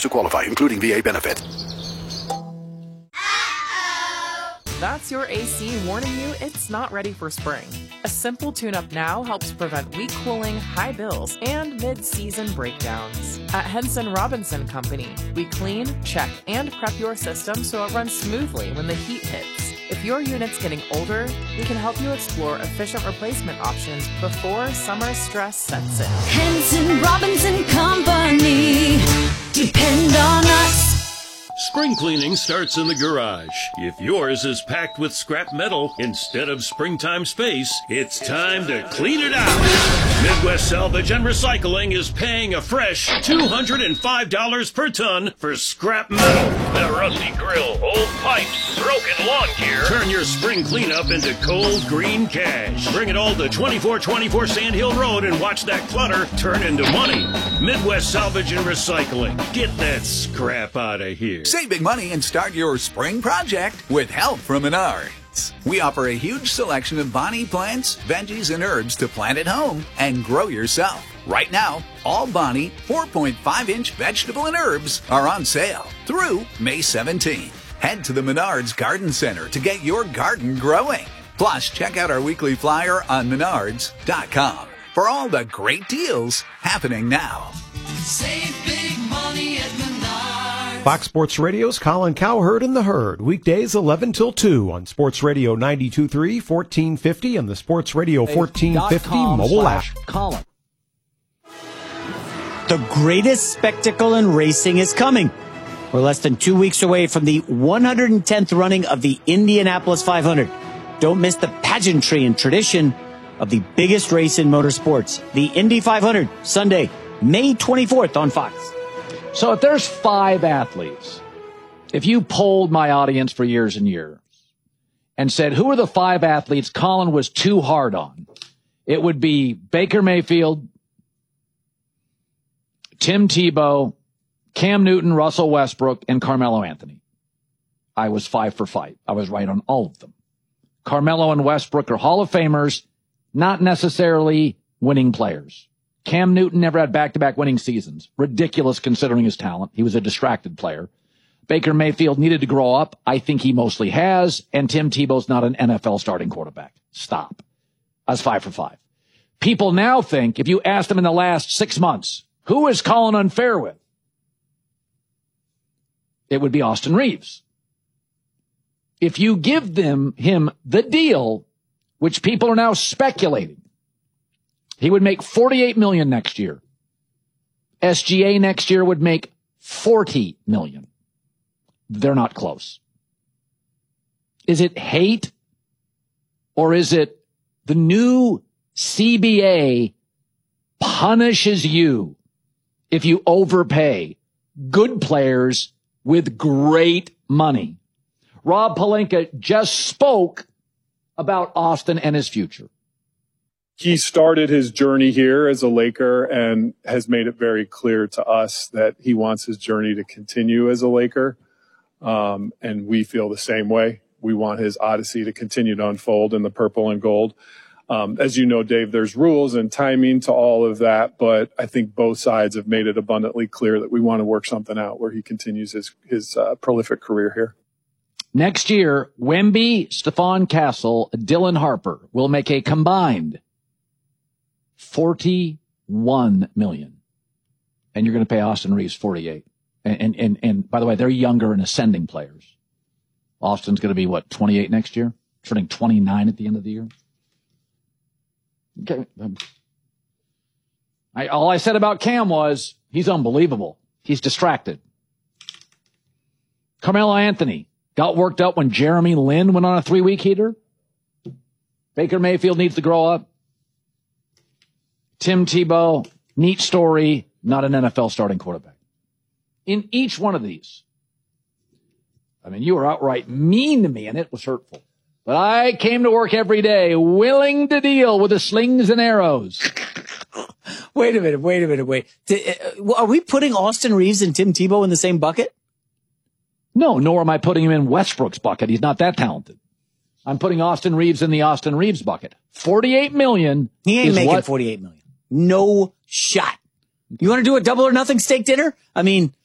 to qualify, including VA benefit. That's your AC warning you it's not ready for spring. A simple tune-up now helps prevent weak cooling, high bills, and mid-season breakdowns. At Henson Robinson Company, we clean, check, and prep your system so it runs smoothly when the heat hits. If your unit's getting older, we can help you explore efficient replacement options before summer stress sets in. Henson Robinson Company. Depend on us. Spring cleaning starts in the garage. If yours is packed with scrap metal instead of springtime space, it's time to clean it out. Midwest Salvage and Recycling is paying a fresh $205 per ton for scrap metal. A rusty grill, old pipes, broken lawn gear. Turn your spring cleanup into cold green cash. Bring it all to 2424 Sand Hill Road and watch that clutter turn into money. Midwest Salvage and Recycling. Get that scrap out of here. Save big money and start your spring project with help from Menards. We offer a huge selection of Bonnie plants, veggies, and herbs to plant at home and grow yourself. Right now, all Bonnie 4.5-inch vegetable and herbs are on sale through May 17th. Head to the Menards Garden Center to get your garden growing. Plus, check out our weekly flyer on menards.com for all the great deals happening now. Save big money at Menards. Fox Sports Radio's Colin Cowherd and the Herd, weekdays 11 till 2 on Sports Radio 92.3, 1450, and the Sports Radio 1450 mobile app. Colin. The greatest spectacle in racing is coming. We're less than 2 weeks away from the 110th running of the Indianapolis 500. Don't miss the pageantry and tradition of the biggest race in motorsports, the Indy 500, Sunday, May 24th on Fox. So if there's 5 athletes, if you polled my audience for years and years and said, who are the 5 athletes Colin was too hard on? It would be Baker Mayfield, Tim Tebow, Cam Newton, Russell Westbrook, and Carmelo Anthony. I was 5 for 5. I was right on all of them. Carmelo and Westbrook are Hall of Famers, not necessarily winning players. Cam Newton never had back-to-back winning seasons. Ridiculous considering his talent. He was a distracted player. Baker Mayfield needed to grow up. I think he mostly has. And Tim Tebow's not an NFL starting quarterback. Stop. I was 5 for 5. People now think, if you asked them in the last 6 months, who is Colin unfair with? It would be Austin Reeves. If you give him the deal, which people are now speculating, he would make $48 million next year. SGA next year would make $40 million. They're not close. Is it hate? Or is it the new CBA punishes you if you overpay good players with great money? Rob Pelinka just spoke about Austin and his future. He started his journey here as a Laker and has made it very clear to us that he wants his journey to continue as a Laker. And we feel the same way. We want his odyssey to continue to unfold in the purple and gold. As you know, Dave, there's rules and timing to all of that, but I think both sides have made it abundantly clear that we want to work something out where he continues his prolific career here. Next year, Wemby, Stephon Castle, Dylan Harper will make a combined $41 million. And you're going to pay Austin Reeves 48. And by the way, they're younger and ascending players. Austin's going to be, 28 next year? Turning 29 at the end of the year? Okay. All I said about Cam was he's unbelievable. He's distracted. Carmelo Anthony got worked up when Jeremy Lin went on a 3-week heater. Baker Mayfield needs to grow up. Tim Tebow, neat story, not an NFL starting quarterback. In each one of these, you were outright mean to me, and it was hurtful. But I came to work every day willing to deal with the slings and arrows. Wait a minute. Are we putting Austin Reeves and Tim Tebow in the same bucket? No, nor am I putting him in Westbrook's bucket. He's not that talented. I'm putting Austin Reeves in the Austin Reeves bucket. $48 million. He ain't making $48 million. No shot. You want to do a double or nothing steak dinner?